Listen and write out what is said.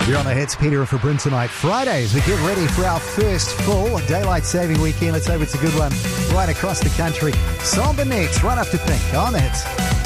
You're on the Hits, Peter and Fabrin tonight. Fridays, we get ready for our first full daylight saving weekend. Let's hope it's a good one right across the country. Somber next, right after Pink on the Hits.